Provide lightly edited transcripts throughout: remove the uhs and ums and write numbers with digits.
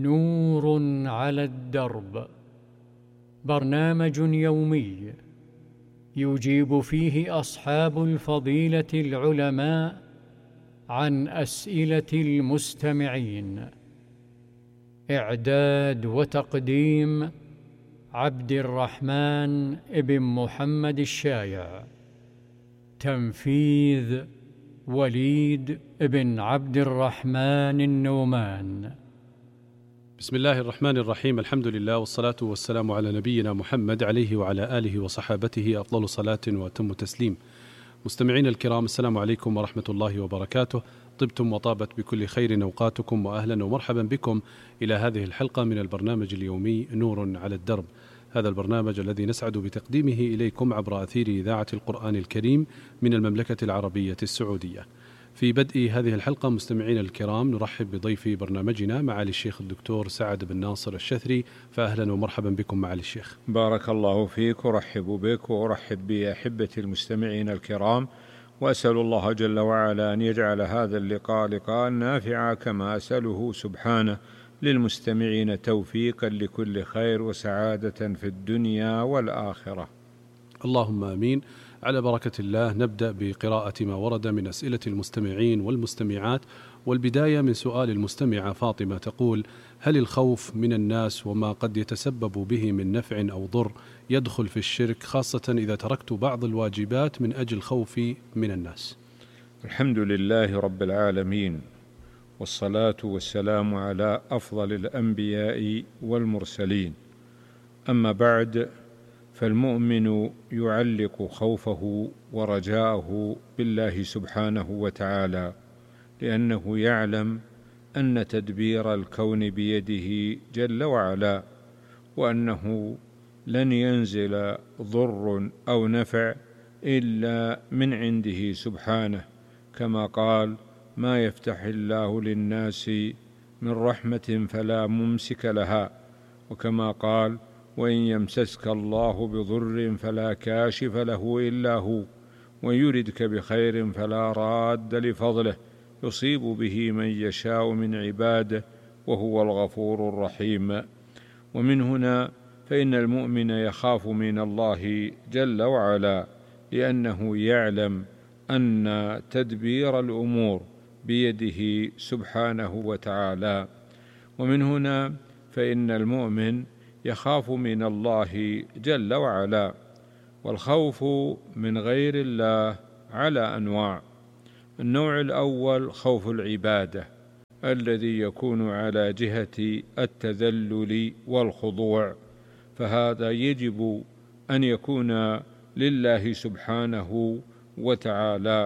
نور على الدرب، برنامج يومي يجيب فيه أصحاب الفضيلة العلماء عن أسئلة المستمعين. إعداد وتقديم عبد الرحمن بن محمد الشايع. تنفيذ وليد بن عبد الرحمن النومان. بسم الله الرحمن الرحيم. الحمد لله والصلاة والسلام على نبينا محمد عليه وعلى آله وصحابته أفضل صلاة وأتم تسليم. مستمعين الكرام، السلام عليكم ورحمة الله وبركاته. طبتم وطابت بكل خير أوقاتكم، وأهلا ومرحبا بكم إلى هذه الحلقة من البرنامج اليومي نور على الدرب. هذا البرنامج الذي نسعد بتقديمه إليكم عبر أثير إذاعة القرآن الكريم من المملكة العربية السعودية. في بدء هذه الحلقة مستمعين الكرام نرحب بضيف برنامجنا معالي الشيخ الدكتور سعد بن ناصر الشثري، فأهلا ومرحبا بكم معالي الشيخ. بارك الله فيك، ورحب بك وأرحب بأحبتي المستمعين الكرام، وأسأل الله جل وعلا أن يجعل هذا اللقاء لقاء نافعا، كما أسأله سبحانه للمستمعين توفيقا لكل خير وسعادة في الدنيا والآخرة. اللهم آمين. على بركة الله نبدأ بقراءة ما ورد من أسئلة المستمعين والمستمعات، والبداية من سؤال المستمعة فاطمة تقول: هل الخوف من الناس وما قد يتسبب به من نفع أو ضر يدخل في الشرك، خاصة إذا تركت بعض الواجبات من أجل خوفي من الناس؟ الحمد لله رب العالمين، والصلاة والسلام على أفضل الأنبياء والمرسلين. أما بعد، فالمؤمن يعلق خوفه ورجاءه بالله سبحانه وتعالى، لأنه يعلم أن تدبير الكون بيده جل وعلا، وأنه لن ينزل ضر أو نفع إلا من عنده سبحانه، كما قال: ما يفتح الله للناس من رحمة فلا ممسك لها، وكما قال: وإن يمسسك الله بضر فلا كاشف له إلا هو، ويردك بخير فلا راد لفضله، يصيب به من يشاء من عباده وهو الغفور الرحيم. ومن هنا فإن المؤمن يخاف من الله جل وعلا، لأنه يعلم أن تدبير الأمور بيده سبحانه وتعالى. ومن هنا فإن المؤمن يخاف من الله جل وعلا. والخوف من غير الله على أنواع. النوع الأول خوف العبادة، الذي يكون على جهة التذلل والخضوع، فهذا يجب أن يكون لله سبحانه وتعالى،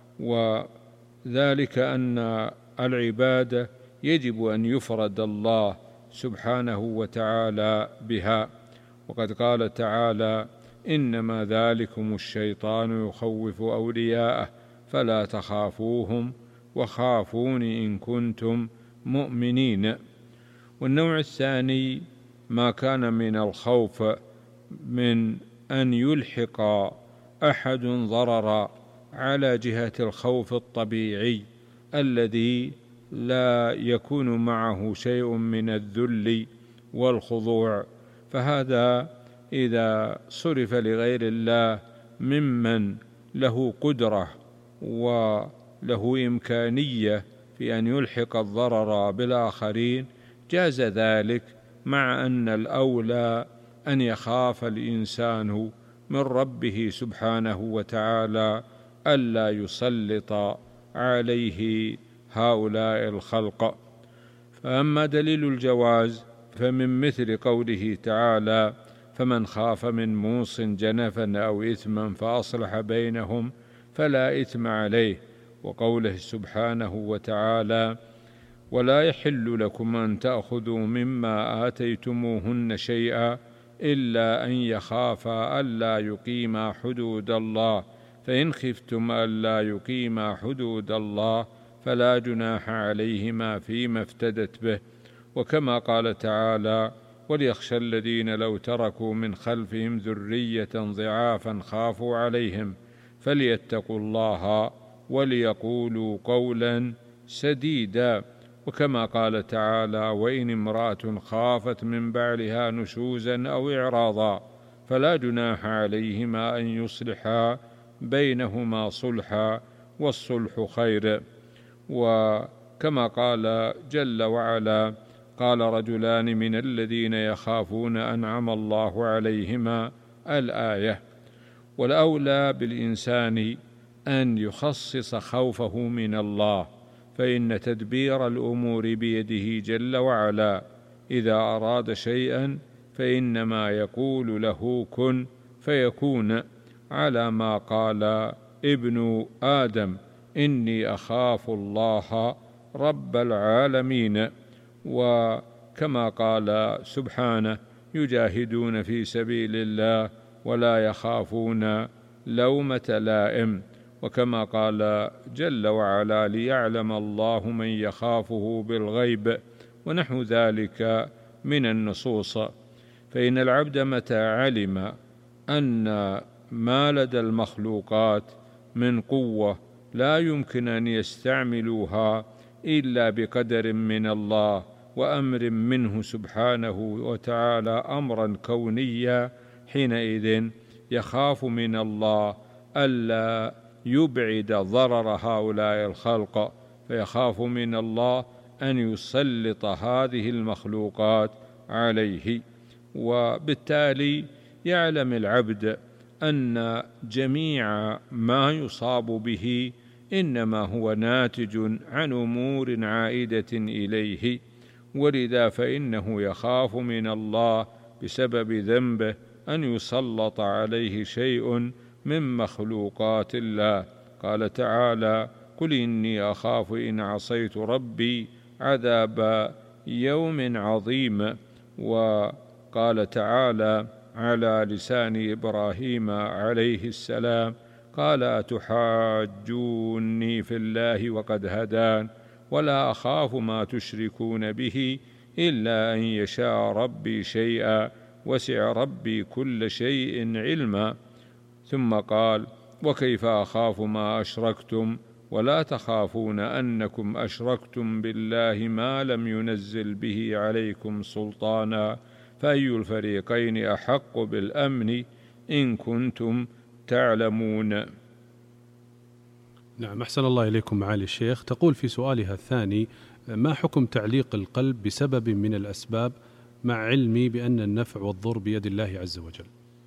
وذلك أن العبادة يجب أن يفرد الله سبحانه وتعالى بها. وقد قال تعالى: إنما ذلكم الشيطان يخوف أولياءه فلا تخافوهم وخافوني إن كنتم مؤمنين. والنوع الثاني ما كان من الخوف من أن يلحق أحد ضررا على جهة الخوف الطبيعي الذي لا يكون معه شيء من الذل والخضوع، فهذا إذا صرف لغير الله ممن له قدرة وله إمكانية في أن يلحق الضرر بالآخرين جاز ذلك، مع أن الأولى أن يخاف الإنسان من ربه سبحانه وتعالى ألا يسلط عليه هؤلاء الخلق. فأما دليل الجواز فمن مثل قوله تعالى: فمن خاف من موص جنفا أو إثما فأصلح بينهم فلا إثم عليه، وقوله سبحانه وتعالى: ولا يحل لكم أن تأخذوا مما آتيتموهن شيئا إلا أن يخافا ألا يقيما حدود الله، فإن خفتم ألا يقيما حدود الله فلا جناح عليهما فيما افتدت به. وكما قال تعالى: وليخشى الذين لو تركوا من خلفهم ذرية ضعافا خافوا عليهم فليتقوا الله وليقولوا قولا سديدا. وكما قال تعالى: وإن امرأة خافت من بعلها نشوزا أو إعراضا فلا جناح عليهما أن يصلحا بينهما صلحا والصلح خير. وكما قال جل وعلا: قال رجلان من الذين يخافون أنعم الله عليهما الآية. والأولى بالإنسان أن يخصص خوفه من الله، فإن تدبير الأمور بيده جل وعلا. إذا أراد شيئا فإنما يقول له كن فيكون، على ما قال ابن آدم: إني أخاف الله رب العالمين. وكما قال سبحانه: يجاهدون في سبيل الله ولا يخافون لومة لائم. وكما قال جل وعلا: ليعلم الله من يخافه بالغيب، ونحو ذلك من النصوص. فإن العبد متى علم أن ما لدى المخلوقات من قوة لا يمكن أن يستعملوها إلا بقدر من الله وأمر منه سبحانه وتعالى، أمرا كونيا، حينئذ يخاف من الله ألا يبعد ضرر هؤلاء الخلق، فيخاف من الله أن يسلط هذه المخلوقات عليه. وبالتالي يعلم العبد أن جميع ما يصاب به إنما هو ناتج عن أمور عائدة إليه، ولذا فإنه يخاف من الله بسبب ذنبه أن يسلط عليه شيء من مخلوقات الله. قال تعالى: قل إني أخاف إن عصيت ربي عذاب يوم عظيم. وقال تعالى على لسان إبراهيم عليه السلام: قال أتحاجوني في الله وقد هدان ولا أخاف ما تشركون به إلا أن يشاء ربي شيئا وسع ربي كل شيء علما. ثم قال: وكيف أخاف ما أشركتم ولا تخافون أنكم أشركتم بالله ما لم ينزل به عليكم سلطانا فأي الفريقين أحق بالأمن إن كنتم تعلمون. نعم، أحسن الله إليكم معالي الشيخ. تقول في سؤالها الثاني: ما حكم تعليق القلب بسبب من الأسباب مع علمي بأن النفع والضر بيد الله عز وجل؟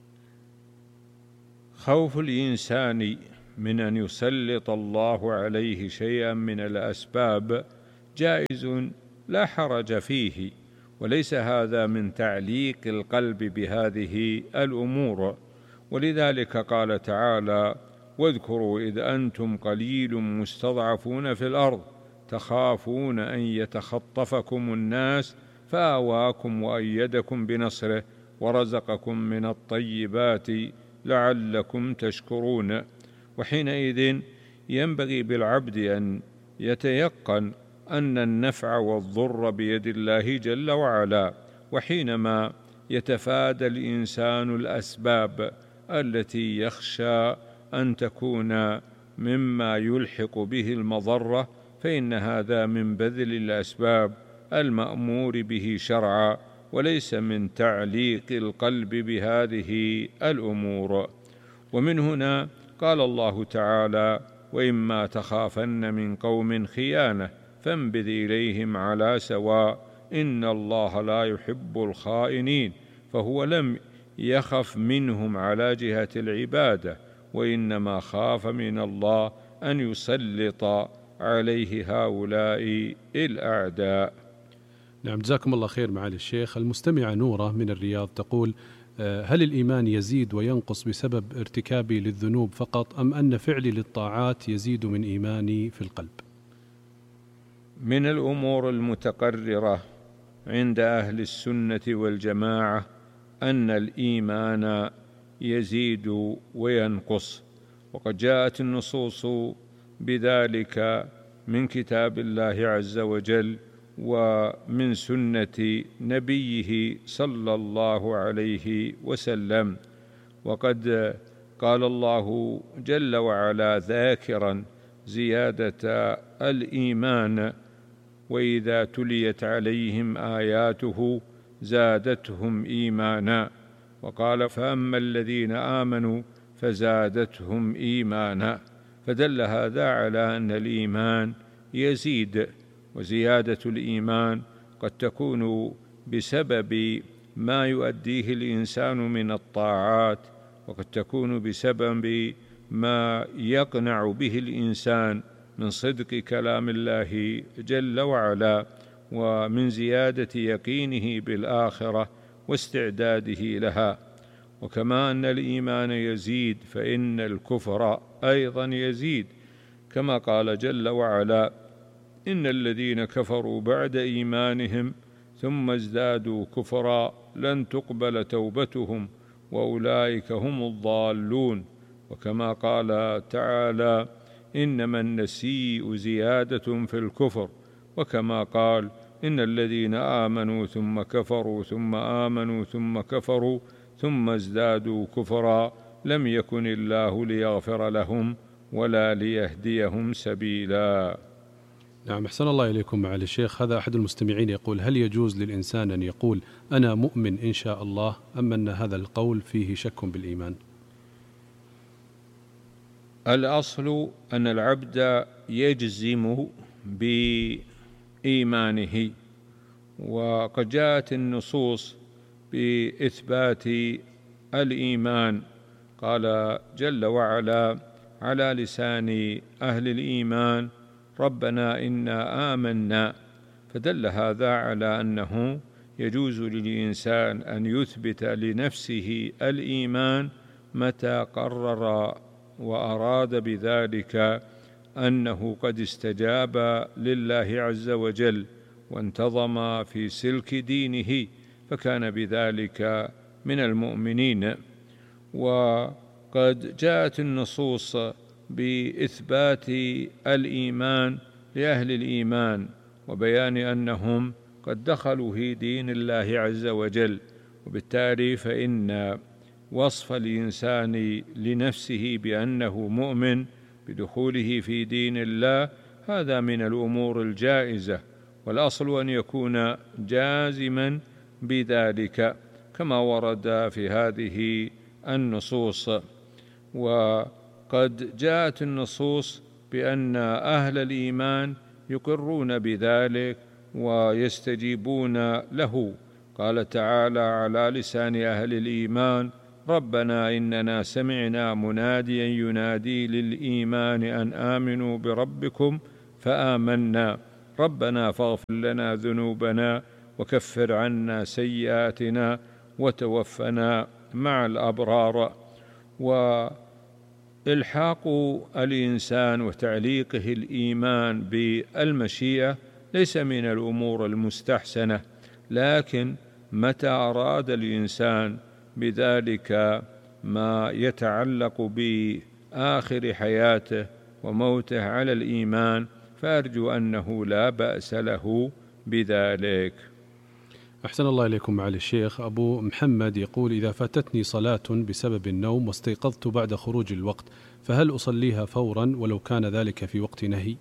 خوف الإنسان من أن يسلط الله عليه شيئا من الأسباب جائز لا حرج فيه، وليس هذا من تعليق القلب بهذه الأمور. ولذلك قال تعالى: واذكروا إذ أنتم قليل مستضعفون في الأرض تخافون أن يتخطفكم الناس فآواكم وأيدكم بنصره ورزقكم من الطيبات لعلكم تشكرون. وحينئذ ينبغي بالعبد أن يتيقن أن النفع والضر بيد الله جل وعلا. وحينما يتفادى الإنسان الأسباب التي يخشى أن تكون مما يلحق به المضرة، فإن هذا من بذل الأسباب المأمور به شرعا، وليس من تعليق القلب بهذه الأمور. ومن هنا قال الله تعالى: وإما تخافن من قوم خيانة فانبذ إليهم على سواء إن الله لا يحب الخائنين. فهو لم يخف منهم على جهة العبادة، وإنما خاف من الله أن يسلط عليه هؤلاء الأعداء. نعم، جزاكم الله خير معالي الشيخ. المستمعة نورة من الرياض تقول: هل الإيمان يزيد وينقص بسبب ارتكابي للذنوب فقط، أم أن فعلي للطاعات يزيد من إيماني في القلب؟ من الأمور المتقررة عند أهل السنة والجماعة أن الإيمان يزيد وينقص، وقد جاءت النصوص بذلك من كتاب الله عز وجل ومن سنة نبيه صلى الله عليه وسلم. وقد قال الله جل وعلا ذاكرا زيادة الإيمان: وإذا تليت عليهم آياته زادتهم إيمانا. وقال: فأما الذين آمنوا فزادتهم إيمانا. فدل هذا على أن الإيمان يزيد، وزيادة الإيمان قد تكون بسبب ما يؤديه الإنسان من الطاعات، وقد تكون بسبب ما يقنع به الإنسان من صدق كلام الله جل وعلا، ومن زيادة يقينه بالآخرة واستعداده لها. وكما أن الإيمان يزيد فإن الكفر أيضا يزيد، كما قال جل وعلا: إن الذين كفروا بعد إيمانهم ثم ازدادوا كفرا لن تقبل توبتهم وأولئك هم الضالون. وكما قال تعالى: إنما النسيء زيادة في الكفر. وكما قال: إن الذين آمنوا ثم كفروا ثم آمنوا ثم كفروا ثم ازدادوا كفرا لم يكن الله ليغفر لهم ولا ليهديهم سبيلا. نعم، أحسن الله إليكم معالي الشيخ. هذا أحد المستمعين يقول: هل يجوز للإنسان أن يقول أنا مؤمن إن شاء الله، أم أن هذا القول فيه شك بالإيمان؟ الأصل أن العبد يجزم بإيمانه، وقد جاءت النصوص بإثبات الإيمان. قال جل وعلا على لسان أهل الإيمان: ربنا إنا آمنا. فدل هذا على أنه يجوز للإنسان أن يثبت لنفسه الإيمان متى قرر وأراد بذلك أنه قد استجاب لله عز وجل وانتظم في سلك دينه، فكان بذلك من المؤمنين. وقد جاءت النصوص بإثبات الإيمان لأهل الإيمان، وبيان أنهم قد دخلوا في دين الله عز وجل، وبالتالي فإن وصف الإنسان لنفسه بأنه مؤمن بدخوله في دين الله هذا من الأمور الجائزة، والأصل أن يكون جازما بذلك كما ورد في هذه النصوص. وقد جاءت النصوص بأن أهل الإيمان يقرون بذلك ويستجيبون له. قال تعالى على لسان أهل الإيمان: ربنا إننا سمعنا مناديا ينادي للإيمان أن آمنوا بربكم فآمنا ربنا فاغفر لنا ذنوبنا وكفر عنا سيئاتنا وتوفنا مع الأبرار. وإلحاق الإنسان وتعليقه الإيمان بالمشيئة ليس من الأمور المستحسنة، لكن متى أراد الإنسان بذلك ما يتعلق بآخر حياته وموته على الإيمان فأرجو أنه لا بأس له بذلك. أحسن الله إليكم معالي الشيخ. أبو محمد يقول: إذا فاتتني صلاة بسبب النوم واستيقظت بعد خروج الوقت، فهل أصليها فورا ولو كان ذلك في وقت نهي؟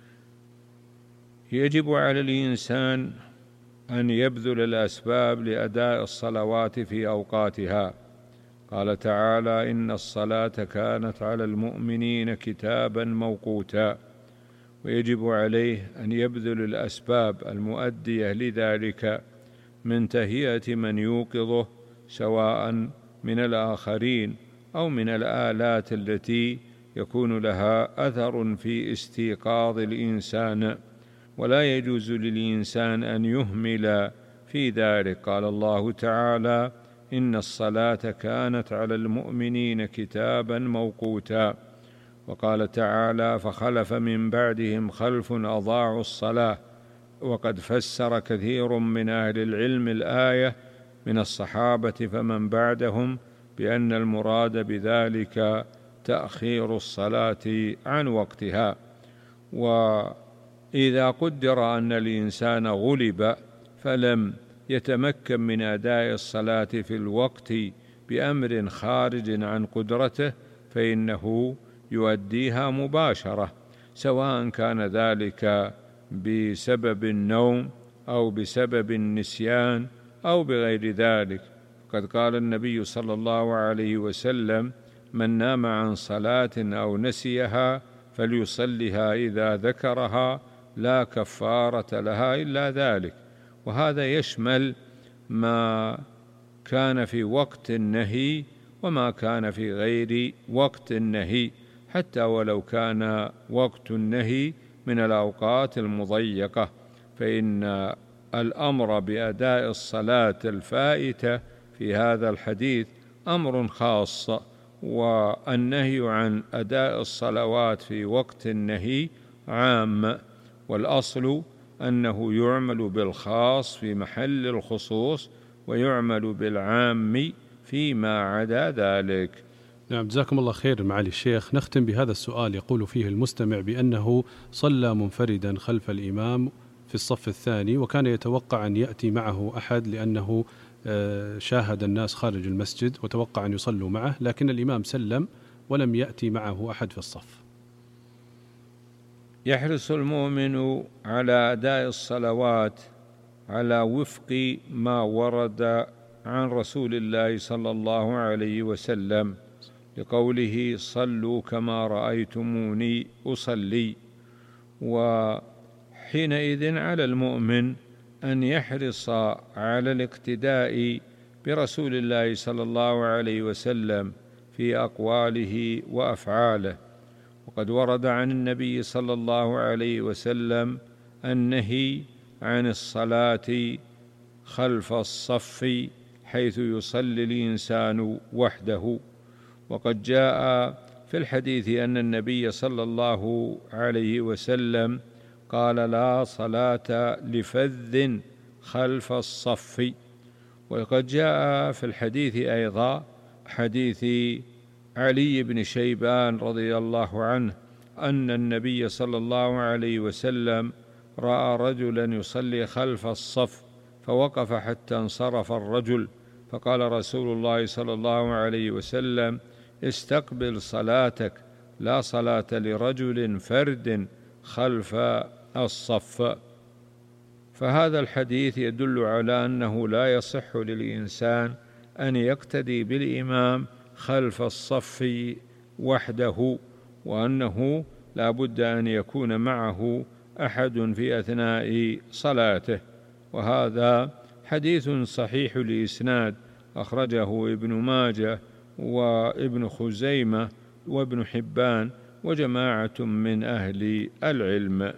يجب على الإنسان أن يبذل الأسباب لأداء الصلوات في أوقاتها. قال تعالى: إن الصلاة كانت على المؤمنين كتابا موقوتا. ويجب عليه أن يبذل الأسباب المؤدية لذلك من تهيئة من يوقظه، سواء من الآخرين أو من الآلات التي يكون لها أثر في استيقاظ الإنسان، ولا يجوز للإنسان أن يهمل في ذلك. قال الله تعالى: إن الصلاة كانت على المؤمنين كتابا موقوتا. وقال تعالى: فخلف من بعدهم خلف أضاعوا الصلاة. وقد فسر كثير من أهل العلم الآية من الصحابة فمن بعدهم بأن المراد بذلك تأخير الصلاة عن وقتها. وإذا قدر أن الإنسان غلب فلم يتمكن من أداء الصلاة في الوقت بأمر خارج عن قدرته فإنه يؤديها مباشرة، سواء كان ذلك بسبب النوم أو بسبب النسيان أو بغير ذلك. قد قال النبي صلى الله عليه وسلم: من نام عن صلاة أو نسيها فليصلها إذا ذكرها، لا كفارة لها إلا ذلك. وهذا يشمل ما كان في وقت النهي وما كان في غير وقت النهي، حتى ولو كان وقت النهي من الأوقات المضيقة، فإن الأمر بأداء الصلاة الفائتة في هذا الحديث أمر خاص، والنهي عن أداء الصلوات في وقت النهي عام، والأصل أنه يعمل بالخاص في محل الخصوص ويعمل بالعام فيما عدا ذلك. نعم، جزاكم الله خير معالي الشيخ. نختم بهذا السؤال، يقول فيه المستمع بأنه صلى منفردا خلف الإمام في الصف الثاني، وكان يتوقع أن يأتي معه أحد لأنه شاهد الناس خارج المسجد وتوقع أن يصلوا معه، لكن الإمام سلم ولم يأتي معه أحد في الصف. يحرص المؤمن على أداء الصلوات على وفق ما ورد عن رسول الله صلى الله عليه وسلم، لقوله: صلوا كما رأيتموني أصلي. وحينئذ على المؤمن أن يحرص على الاقتداء برسول الله صلى الله عليه وسلم في أقواله وأفعاله. وقد ورد عن النبي صلى الله عليه وسلم النهي عن الصلاة خلف الصف حيث يصلي الإنسان وحده. وقد جاء في الحديث أن النبي صلى الله عليه وسلم قال: لا صلاة لفذ خلف الصف. وقد جاء في الحديث أيضا حديث علي بن شيبان رضي الله عنه أن النبي صلى الله عليه وسلم رأى رجلا يصلي خلف الصف فوقف حتى انصرف الرجل، فقال رسول الله صلى الله عليه وسلم: استقبل صلاتك، لا صلاة لرجل فرد خلف الصف. فهذا الحديث يدل على أنه لا يصح للإنسان أن يقتدي بالإمام خلف الصف وحده، وأنه لا بد أن يكون معه أحد في أثناء صلاته. وهذا حديث صحيح الإسناد، أخرجه ابن ماجه وابن خزيمة وابن حبان وجماعة من أهل العلم.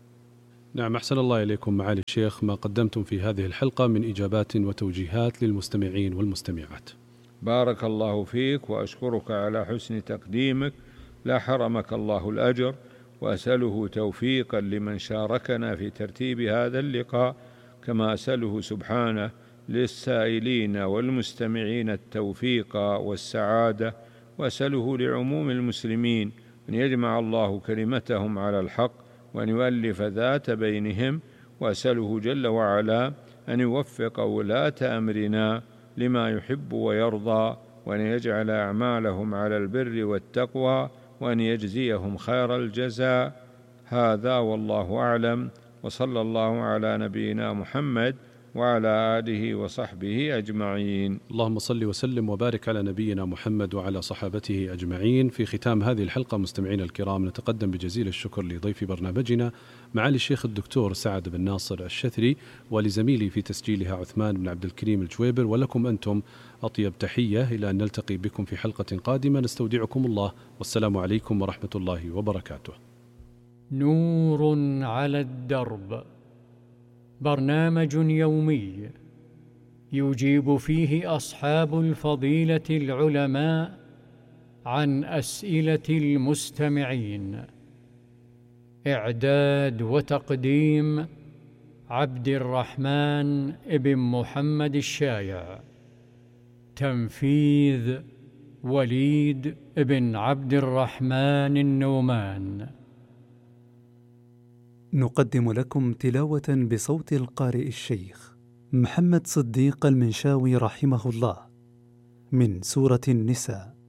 نعم، أحسن الله إليكم معالي الشيخ ما قدمتم في هذه الحلقة من إجابات وتوجيهات للمستمعين والمستمعات. بارك الله فيك، وأشكرك على حسن تقديمك، لا حرمك الله الأجر، وأسأله توفيقا لمن شاركنا في ترتيب هذا اللقاء، كما أسأله سبحانه للسائلين والمستمعين التوفيق والسعادة، وأسأله لعموم المسلمين أن يجمع الله كلمتهم على الحق وأن يؤلف ذات بينهم، وأسأله جل وعلا أن يوفق ولاة أمرنا لما يحب ويرضى، وأن يجعل أعمالهم على البر والتقوى، وأن يجزيهم خير الجزاء. هذا والله أعلم، وصلى الله على نبينا محمد وعلى آله وصحبه أجمعين. اللهم صل وسلم وبارك على نبينا محمد وعلى صحابته أجمعين. في ختام هذه الحلقة مستمعينا الكرام، نتقدم بجزيل الشكر لضيف برنامجنا معالي الشيخ الدكتور سعد بن ناصر الشثري، ولزميلي في تسجيلها عثمان بن عبد الكريم الجويبر، ولكم أنتم أطيب تحية إلى أن نلتقي بكم في حلقة قادمة. نستودعكم الله، والسلام عليكم ورحمة الله وبركاته. نور على الدرب، برنامج يومي يجيب فيه أصحاب الفضيلة العلماء عن أسئلة المستمعين. إعداد وتقديم عبد الرحمن ابن محمد الشايع. تنفيذ وليد ابن عبد الرحمن النومان. نقدم لكم تلاوة بصوت القارئ الشيخ محمد صديق المنشاوي رحمه الله من سورة النساء.